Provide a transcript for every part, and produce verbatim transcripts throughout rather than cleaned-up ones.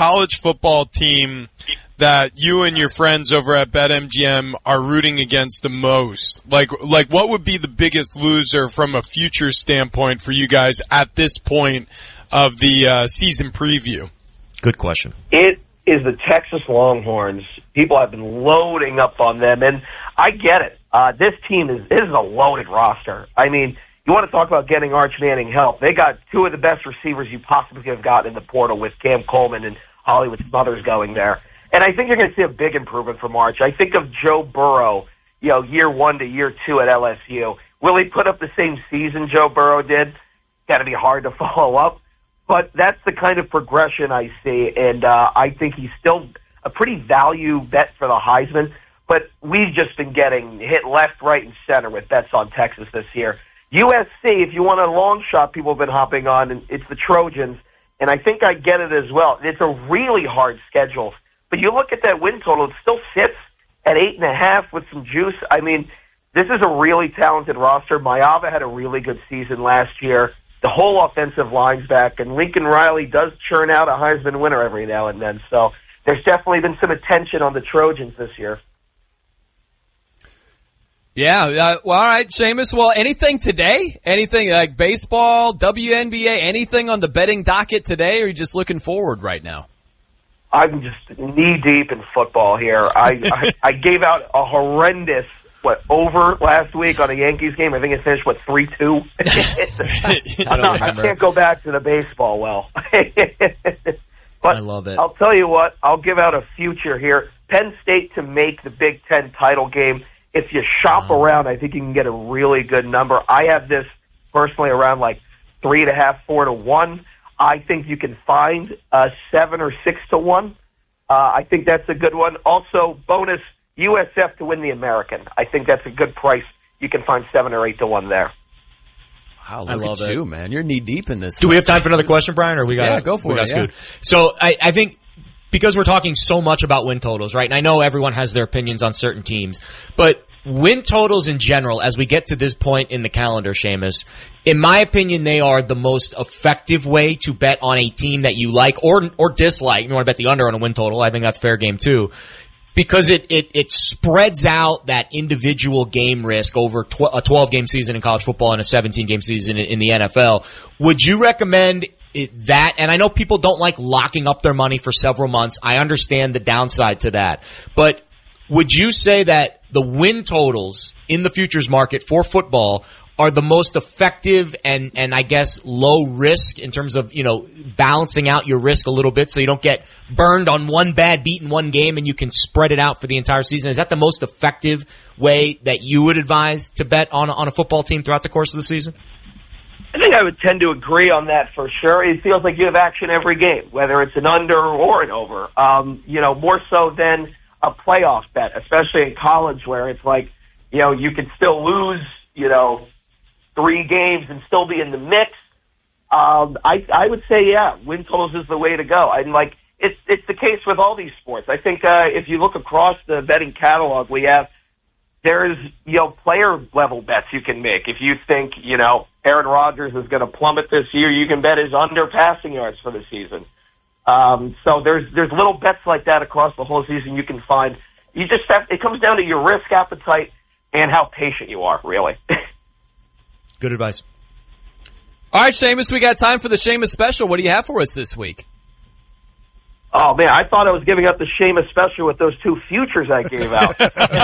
college football team that you and your friends over at BetMGM are rooting against the most? Like, like what would be the biggest loser from a future standpoint for you guys at this point of the uh, season preview? Good question. It is the Texas Longhorns. People have been loading up on them, and I get it. Uh, this team is, this is a loaded roster. I mean, you want to talk about getting Arch Manning help. They got two of the best receivers you possibly could have gotten in the portal with Cam Coleman and Hollywood Smothers going there. And I think you're going to see a big improvement from Arch. I think of Joe Burrow, you know, year one to year two at L S U. Will he put up the same season Joe Burrow did? Got to be hard to follow up. But that's the kind of progression I see, and uh, I think he's still a pretty value bet for the Heisman. But we've just been getting hit left, right, and center with bets on Texas this year. U S C, if you want a long shot, people have been hopping on, and it's the Trojans. And I think I get it as well. It's a really hard schedule. But you look at that win total, it still sits at eight and a half with some juice. I mean, this is a really talented roster. Maava had a really good season last year. The whole offensive line's back, and Lincoln Riley does churn out a Heisman winner every now and then. So there's definitely been some attention on the Trojans this year. Yeah, uh, well, all right, Seamus. Well, anything today? Anything like baseball, W N B A, anything on the betting docket today, or are you just looking forward right now? I'm just knee-deep in football here. I, I, I gave out a horrendous, what, over last week on a Yankees game. I think it finished, what, three two? I, I can't go back to the baseball well. But I love it. I'll tell you what, I'll give out a future here. Penn State to make the Big Ten title game. If you shop wow. around, I think you can get a really good number. I have this personally around like three and a half, four to one. I think you can find uh, seven or six to one. Uh, I think that's a good one. Also, bonus U S F to win the American. I think that's a good price. You can find seven or eight to one there. Wow, I love it, you, man. You're knee deep in this. Do stuff. We have time for another question, Brian? Or we got? Yeah, go for we it. Got yeah. So I, I think. Because we're talking so much about win totals, right? And I know everyone has their opinions on certain teams, but win totals in general, as we get to this point in the calendar, Seamus, in my opinion, they are the most effective way to bet on a team that you like or or dislike. You want to bet the under on a win total, I think that's fair game too. Because it, it, it spreads out that individual game risk over tw- a twelve-game season in college football and a seventeen-game season in, in the N F L. Would you recommend it, that? And I know people don't like locking up their money for several months. I understand the downside to that. But would you say that the win totals in the futures market for football are the most effective and, and I guess low risk in terms of, you know, balancing out your risk a little bit so you don't get burned on one bad beat in one game and you can spread it out for the entire season? Is that the most effective way that you would advise to bet on, on a football team throughout the course of the season? I think I would tend to agree on that for sure. It feels like you have action every game, whether it's an under or an over. Um, you know, more so than a playoff bet, especially in college where it's like, you know, you could still lose, you know, three games and still be in the mix. Um, I, I would say, yeah, win totals is the way to go. I'm like, it's, it's the case with all these sports. I think, uh, if you look across the betting catalog, we have, there's, you know, player level bets you can make. If you think, you know, Aaron Rodgers is going to plummet this year, you can bet his under passing yards for the season. Um, so there's, there's little bets like that across the whole season you can find. You just have, it comes down to your risk appetite and how patient you are, really. Good advice. All right, Seamus, we got time for the Seamus special. What do you have for us this week? Oh, man, I thought I was giving up the Seamus special with those two futures I gave out.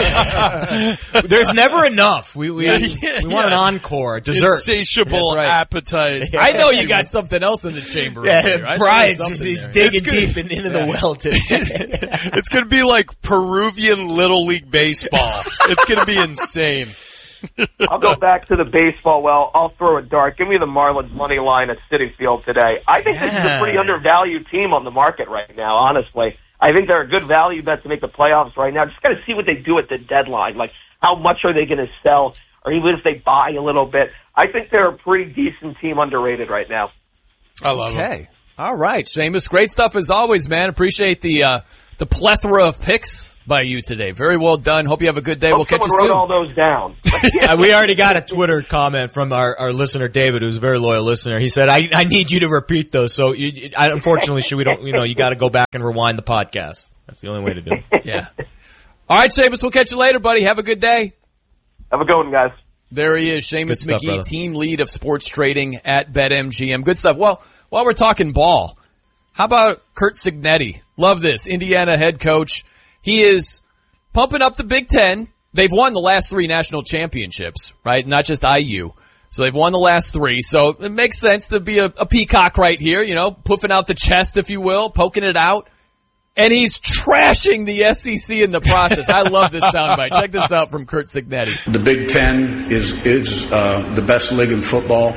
There's never enough. We we, yeah, yeah, we want yeah. an encore, dessert. Insatiable right. appetite. I know you got something else in the chamber. Yeah, Brian's he's digging deep in, into yeah. the well today. It's going to be like Peruvian Little League Baseball. It's going to be insane. I'll go back to the baseball. Well, I'll throw a dart. Give me the Marlins money line at Citi Field today. I think yeah. this is a pretty undervalued team on the market right now, honestly. I think they're a good value bet to make the playoffs right now. Just got to see what they do at the deadline. Like, how much are they going to sell, or even if they buy a little bit. I think they're a pretty decent team, underrated right now. I love okay. them. All right, Seamus. Great stuff as always, man. Appreciate the uh, the plethora of picks by you today. Very well done. Hope you have a good day. Hope we'll catch you someone soon. wrote all those down. Uh, we already got a Twitter comment from our, our listener David, who's a very loyal listener. He said, "I I need you to repeat those." So, you, I, unfortunately, should we don't you know you got to go back and rewind the podcast. That's the only way to do it. Yeah. All right, Seamus. We'll catch you later, buddy. Have a good day. Have a good one, guys. There he is, Seamus Good stuff, McGee, brother. team lead of sports trading at BetMGM. Good stuff. Well, while we're talking ball, how about Curt Cignetti? Love this. Indiana head coach. He is pumping up the Big Ten. They've won the last three national championships, right? Not just I U. So they've won the last three. So it makes sense to be a, a peacock right here, you know, puffing out the chest, if you will, poking it out. And he's trashing the S E C in the process. I love this soundbite. Check this out from Curt Cignetti. The Big Ten is is uh, the best league in football,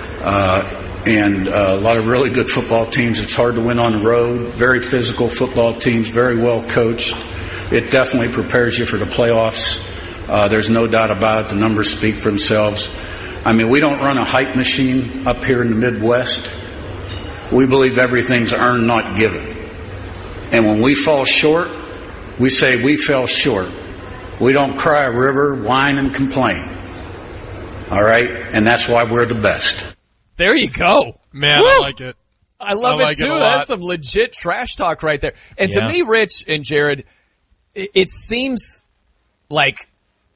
uh, and uh, a lot of really good football teams. It's hard to win on the road. Very physical football teams, very well coached. It definitely prepares you for the playoffs. Uh, there's no doubt about it. The numbers speak for themselves. I mean, we don't run a hype machine up here in the Midwest. We believe everything's earned, not given. And when we fall short, we say we fell short. We don't cry a river, whine, and complain. All right? And that's why we're the best. There you go. Man, Woo! I like it. I love I like it it too. a lot. That's some legit trash talk right there. And Yeah. to me, Rich and Jared, it, it seems like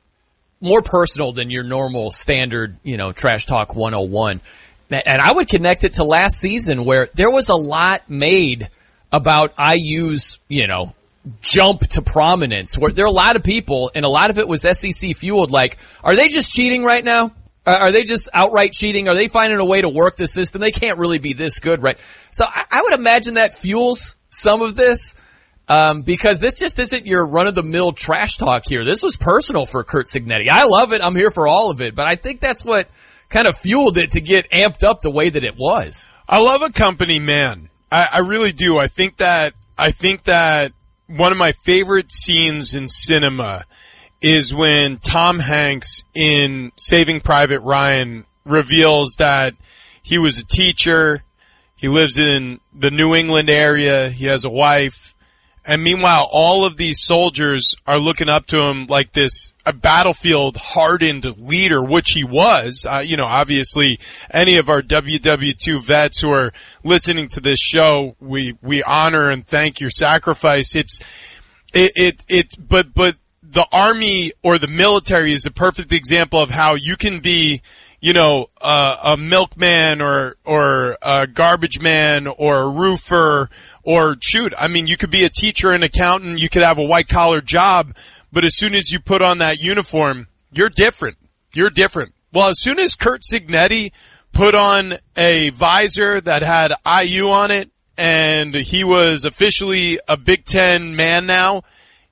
more personal than your normal standard, you know, trash talk one oh one. And I would connect it to last season where there was a lot made about I U's, you know, jump to prominence, where there are a lot of people, and a lot of it was S E C fueled, like, are they just cheating right now? Are they just outright cheating? Are they finding a way to work the system? They can't really be this good, right? So I would imagine that fuels some of this, um, because this just isn't your run-of-the-mill trash talk here. This was personal for Curt Cignetti. I love it. I'm here for all of it, but I think that's what kind of fueled it to get amped up the way that it was. I love a company man. I, I really do. I think that I think that one of my favorite scenes in cinema is when Tom Hanks in Saving Private Ryan reveals that he was a teacher, he lives in the New England area, he has a wife, and meanwhile all of these soldiers are looking up to him like this a battlefield hardened leader, which he was. Uh, you know, obviously any of our W W two vets who are listening to this show, we, we honor and thank your sacrifice. It's, it, it, it, but, but the Army or the military is a perfect example of how you can be, you know, uh, a milkman or, or a garbage man or a roofer or shoot. I mean, you could be a teacher, an accountant, you could have a white collar job, but as soon as you put on that uniform, you're different. You're different. Well, as soon as Curt Cignetti put on a visor that had I U on it and he was officially a Big Ten man now,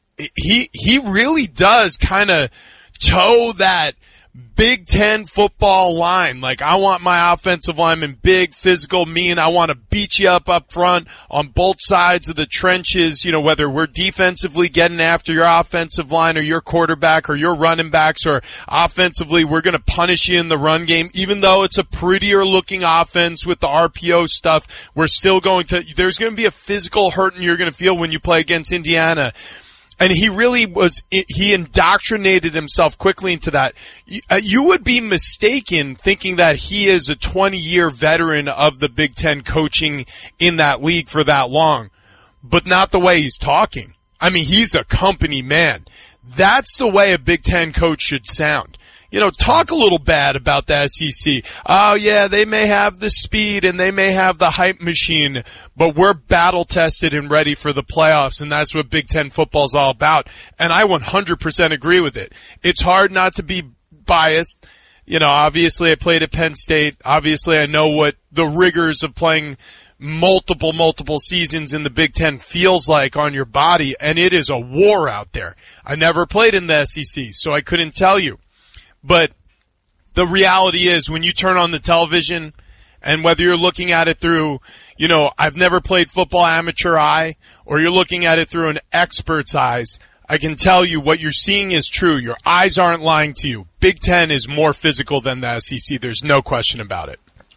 he, he really does kind of toe that Big Ten football line. Like, I want my offensive lineman big, physical, mean. I want to beat you up up front on both sides of the trenches, you know, whether we're defensively getting after your offensive line or your quarterback or your running backs, or offensively we're going to punish you in the run game. Even though it's a prettier looking offense with the R P O stuff, we're still going to, there's going to be a physical hurting you're going to feel when you play against Indiana. And he really was, he indoctrinated himself quickly into that. You would be mistaken thinking that he is a twenty-year veteran of the Big Ten coaching in that league for that long, but not the way he's talking. I mean, he's a company man. That's the way a Big Ten coach should sound. You know, talk a little bad about the S E C. Oh yeah, they may have the speed and they may have the hype machine, but we're battle tested and ready for the playoffs, and that's what Big Ten football is all about. And I one hundred percent agree with it. It's hard not to be biased. You know, obviously I played at Penn State. Obviously I know what the rigors of playing multiple, multiple seasons in the Big Ten feels like on your body, and it is a war out there. I never played in the S E C, so I couldn't tell you. But the reality is, when you turn on the television, and whether you're looking at it through, you know, I've never played football amateur eye, or you're looking at it through an expert's eyes, I can tell you what you're seeing is true. Your eyes aren't lying to you. Big Ten is more physical than the S E C. There's no question about it.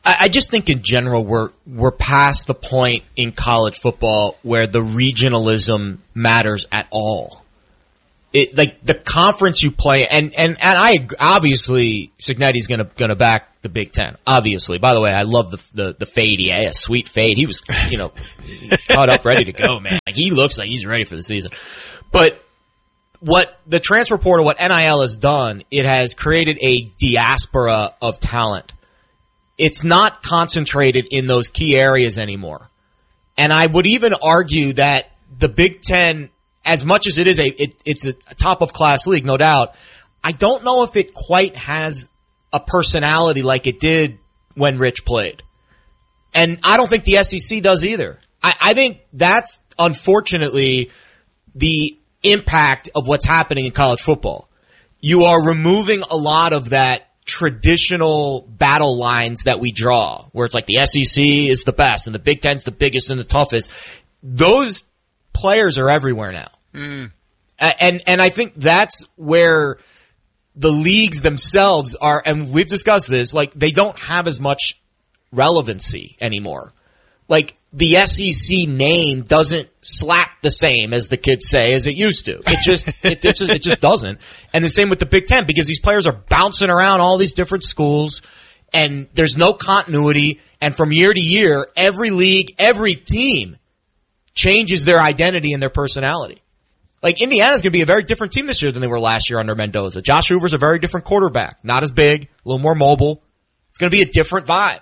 I, I just think in general we're we're past the point in college football where the regionalism matters at all. It, like the conference you play, and, and, and I obviously Cignetti's gonna gonna back the Big Ten. Obviously, by the way, I love the the, the fade. He had a sweet fade. He was, you know, caught up, ready to go, man. Like he looks like he's ready for the season. But what the transfer portal, what N I L has done, it has created a diaspora of talent. It's not concentrated in those key areas anymore, and I would even argue that the Big Ten, as much as it is a, it, it's a top of class league, no doubt, I don't know if it quite has a personality like it did when Rich played. And I don't think the S E C does either. I, I think that's unfortunately the impact of what's happening in college football. You are removing a lot of that traditional battle lines that we draw, where it's like the S E C is the best and the Big Ten's the biggest and the toughest. Those players are everywhere now. Mm. And, and I think that's where the leagues themselves are, and we've discussed this, like they don't have as much relevancy anymore. Like the S E C name doesn't slap the same, as the kids say, as it used to. It just, it, it just, it just doesn't. And the same with the Big Ten, because these players are bouncing around all these different schools and there's no continuity. And from year to year, every league, every team changes their identity and their personality. Like Indiana's going to be a very different team this year than they were last year under Mendoza. Josh Hoover's a very different quarterback. Not as big, a little more mobile. It's going to be a different vibe.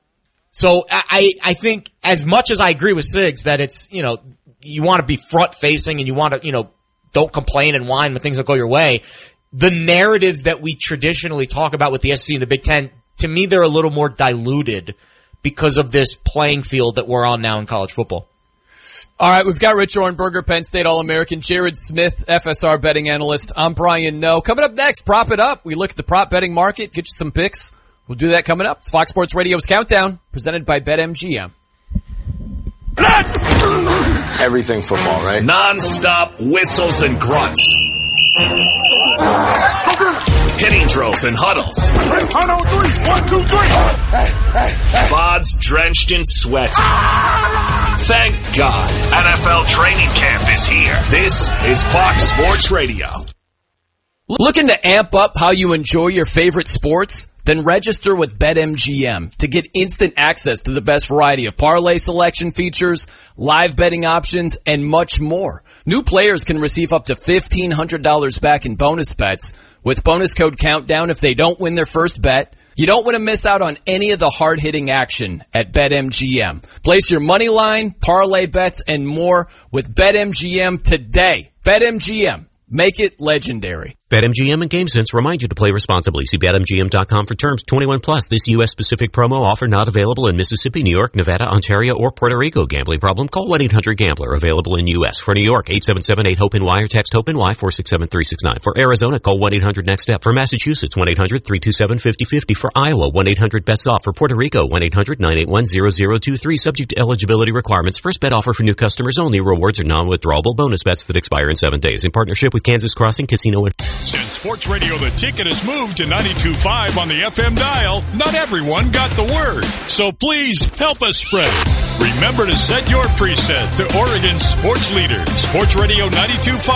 So I, I think as much as I agree with Siggs that it's, you know, you want to be front facing and you want to, you know, don't complain and whine when things don't go your way. The narratives that we traditionally talk about with the S E C and the Big Ten, to me, they're a little more diluted because of this playing field that we're on now in college football. All right, we've got Rich Ohrnberger, Penn State All-American, Jared Smith, F S R betting analyst. I'm Brian Noe. Coming up next, Prop It Up. We look at the prop betting market, get you some picks. We'll do that coming up. It's Fox Sports Radio's Countdown, presented by BetMGM. Everything football, right? Non-stop whistles and grunts. Hitting drills and huddles. One, two, three. Bods drenched in sweat. Thank God N F L training camp is here. This is Fox Sports Radio. Looking to amp up how you enjoy your favorite sports? Then register with BetMGM to get instant access to the best variety of parlay selection features, live betting options, and much more. New players can receive up to fifteen hundred dollars back in bonus bets with bonus code Countdown if they don't win their first bet. You don't want to miss out on any of the hard-hitting action at BetMGM. Place your money line, parlay bets, and more with BetMGM today. BetMGM. Make it legendary. BetMGM and GameSense remind you to play responsibly. See Bet M G M dot com for terms. twenty-one plus. This U S specific promo offer not available in Mississippi, New York, Nevada, Ontario, or Puerto Rico. Gambling problem? Call one eight hundred gambler. Available in U S. For New York, eight seven seven eight hope N Y or text HOPE-NY four six seven three six nine. For Arizona, call one eight hundred next step. For Massachusetts, one eight hundred three two seven five zero five zero. For Iowa, one eight hundred bets off. For Puerto Rico, one eight hundred nine eight one zero zero two three. Subject to eligibility requirements. First bet offer for new customers only. Rewards are non-withdrawable bonus bets that expire in seven days. In partnership with Kansas Crossing Casino and... Since Sports Radio The Ticket has moved to ninety-two point five on the F M dial, not everyone got the word. So please help us spread it. Remember to set your preset to Oregon's sports leader, Sports Radio ninety-two point five.